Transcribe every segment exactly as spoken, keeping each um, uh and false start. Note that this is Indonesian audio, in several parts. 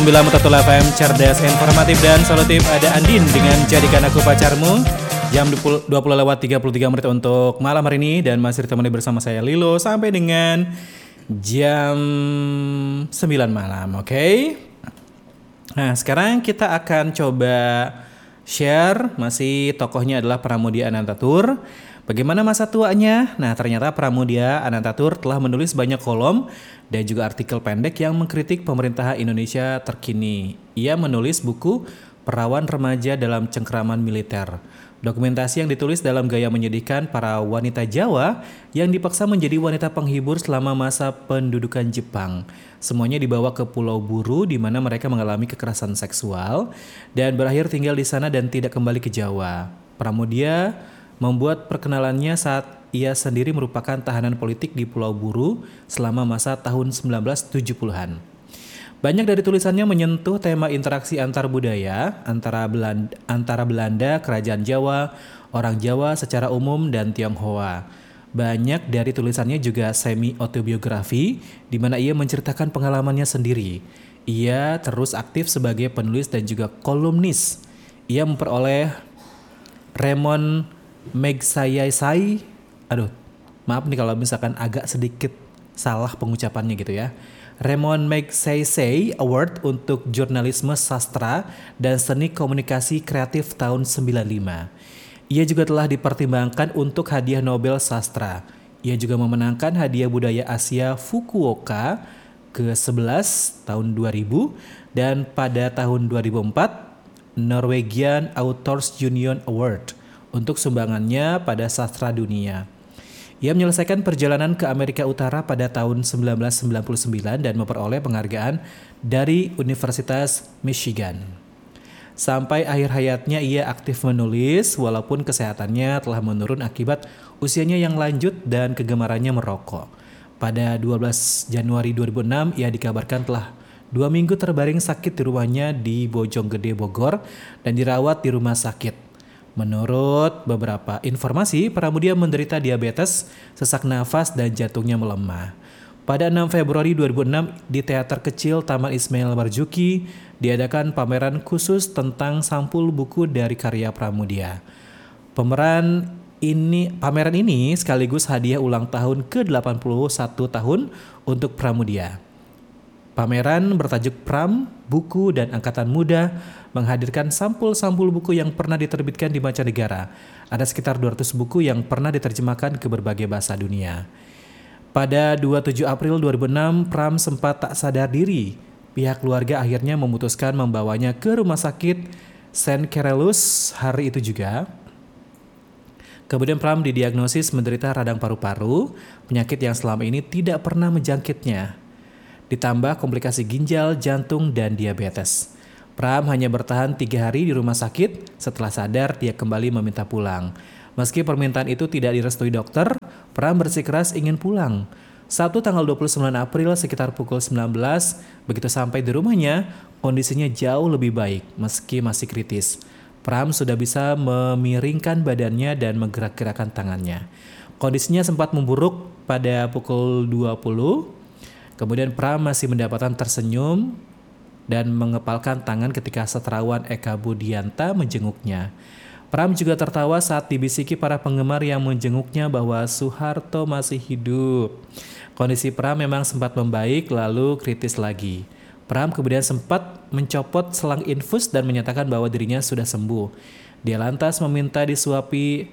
sembilan Mutatul F M, cerdas, informatif, dan solutif. Ada Andin dengan Jadikan Aku Pacarmu. Jam dua puluh lewat tiga puluh tiga menit untuk malam hari ini. Dan masih ditemani bersama saya Lilo sampai dengan jam sembilan malam, oke? Okay? Nah, sekarang kita akan coba share. Masih tokohnya adalah Pramoedya Anantatur. Bagaimana masa tuanya? Nah, ternyata Pramoedya Anantatur telah menulis banyak kolom dan juga artikel pendek yang mengkritik pemerintahan Indonesia terkini. Ia menulis buku Perawan Remaja dalam Cengkraman Militer. Dokumentasi yang ditulis dalam gaya menyedihkan para wanita Jawa yang dipaksa menjadi wanita penghibur selama masa pendudukan Jepang. Semuanya dibawa ke Pulau Buru di mana mereka mengalami kekerasan seksual dan berakhir tinggal di sana dan tidak kembali ke Jawa. Pramoedya membuat perkenalannya saat ia sendiri merupakan tahanan politik di Pulau Buru selama masa tahun sembilan belas tujuh puluhan. Banyak dari tulisannya menyentuh tema interaksi antar budaya antara Belanda, antara Belanda, Kerajaan Jawa, orang Jawa secara umum, dan Tionghoa. Banyak dari tulisannya juga semi-autobiografi, di mana ia menceritakan pengalamannya sendiri. Ia terus aktif sebagai penulis dan juga kolumnis. Ia memperoleh Ramon Magsaysay, aduh maaf nih kalau misalkan agak sedikit salah pengucapannya gitu ya. Ramon Magsaysay Award untuk jurnalisme sastra dan seni komunikasi kreatif tahun sembilan puluh lima. Ia juga telah dipertimbangkan untuk hadiah Nobel Sastra. Ia juga memenangkan hadiah budaya Asia Fukuoka ke sebelas tahun dua ribu dan pada tahun dua ribu empat Norwegian Authors Union Award untuk sumbangannya pada sastra dunia. Ia menyelesaikan perjalanan ke Amerika Utara pada tahun sembilan belas sembilan puluh sembilan dan memperoleh penghargaan dari Universitas Michigan. Sampai akhir hayatnya ia aktif menulis walaupun kesehatannya telah menurun akibat usianya yang lanjut dan kegemarannya merokok. Pada dua belas Januari dua ribu enam ia dikabarkan telah dua minggu terbaring sakit di rumahnya di Bojonggede, Bogor dan dirawat di rumah sakit. Menurut beberapa informasi, Pramoedya menderita diabetes, sesak nafas, dan jantungnya melemah. Pada enam Februari dua ribu enam di Teater Kecil Taman Ismail Marzuki diadakan pameran khusus tentang sampul buku dari karya Pramoedya. Pameran ini, pameran ini sekaligus hadiah ulang tahun ke delapan puluh satu tahun untuk Pramoedya. Pameran bertajuk Pram, Buku dan Angkatan Muda menghadirkan sampul-sampul buku yang pernah diterbitkan di mancanegara. Ada sekitar dua ratus buku yang pernah diterjemahkan ke berbagai bahasa dunia. Pada dua puluh tujuh April dua ribu enam, Pram sempat tak sadar diri. Pihak keluarga akhirnya memutuskan membawanya ke rumah sakit Saint Carolus hari itu juga. Kemudian Pram didiagnosis menderita radang paru-paru, penyakit yang selama ini tidak pernah menjangkitnya. Ditambah komplikasi ginjal, jantung, dan diabetes. Pram hanya bertahan tiga hari di rumah sakit. Setelah sadar, dia kembali meminta pulang. Meski permintaan itu tidak direstui dokter, Pram bersikeras ingin pulang. Sabtu tanggal dua puluh sembilan April sekitar pukul sembilan belas, begitu sampai di rumahnya, kondisinya jauh lebih baik meski masih kritis. Pram sudah bisa memiringkan badannya dan menggerak-gerakkan tangannya. Kondisinya sempat memburuk pada pukul dua puluh. Kemudian Pram masih mendapatkan tersenyum dan mengepalkan tangan ketika sastrawan Eka Budianta menjenguknya. Pram juga tertawa saat dibisiki para penggemar yang menjenguknya bahwa Soeharto masih hidup. Kondisi Pram memang sempat membaik lalu kritis lagi. Pram kemudian sempat mencopot selang infus dan menyatakan bahwa dirinya sudah sembuh. Dia lantas meminta disuapi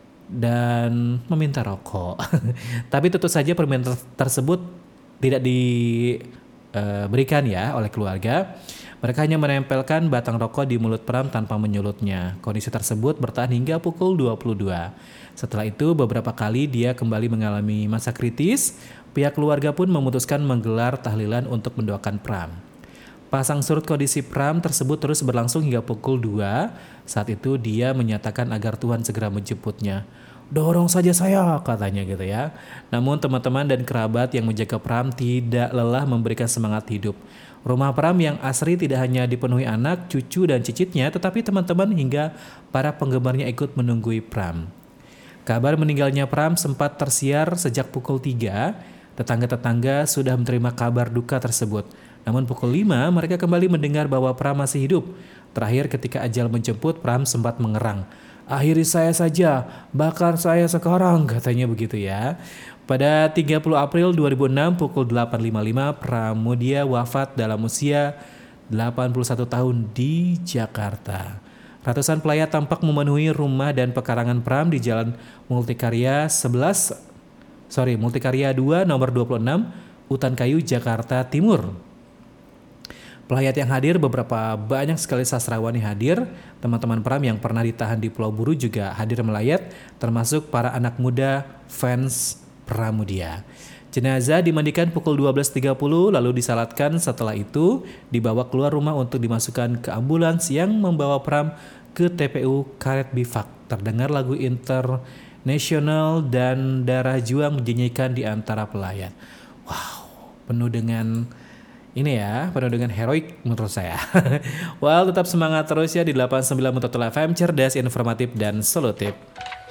dan meminta rokok. Tapi tentu saja permintaan tersebut tidak diberikan uh, ya oleh keluarga. Mereka hanya menempelkan batang rokok di mulut Pram tanpa menyulutnya. Kondisi tersebut bertahan hingga pukul dua puluh dua. Setelah itu beberapa kali dia kembali mengalami masa kritis. Pihak keluarga pun memutuskan menggelar tahlilan untuk mendoakan Pram. Pasang surut kondisi Pram tersebut terus berlangsung hingga pukul dua. Saat itu dia menyatakan agar Tuhan segera menjemputnya. Dorong saja saya, katanya gitu ya. Namun teman-teman dan kerabat yang menjaga Pram tidak lelah memberikan semangat hidup. Rumah Pram yang asri tidak hanya dipenuhi anak, cucu, dan cicitnya, tetapi teman-teman hingga para penggemarnya ikut menunggui Pram. Kabar meninggalnya Pram sempat tersiar sejak pukul tiga. Tetangga-tetangga sudah menerima kabar duka tersebut. Namun pukul lima mereka kembali mendengar bahwa Pram masih hidup. Terakhir ketika ajal menjemput, Pram sempat mengerang. Akhiri saya saja, bakar saya sekarang, katanya begitu ya. Pada tiga puluh April dua ribu enam pukul delapan lima puluh lima Pramudia wafat dalam usia delapan puluh satu tahun di Jakarta. Ratusan pelayat tampak memenuhi rumah dan pekarangan Pram di Jalan Multikarya sebelas, sorry Multikarya dua nomor dua puluh enam, Utan Kayu, Jakarta Timur. Pelayat yang hadir, beberapa banyak sekali sastrawan yang hadir. Teman-teman Pram yang pernah ditahan di Pulau Buru juga hadir melayat, termasuk para anak muda fans Pramudia. Jenazah dimandikan pukul dua belas tiga puluh lalu disalatkan, setelah itu dibawa keluar rumah untuk dimasukkan ke ambulans yang membawa Pram ke T P U Karet Bifak. Terdengar lagu internasional dan Darah Juang dinyanyikan di antara pelayat. Wow, penuh dengan ini ya, penuh dengan heroik menurut saya. Well, tetap semangat terus ya di delapan puluh sembilan Mutotul F M, cerdas, informatif, dan solutif.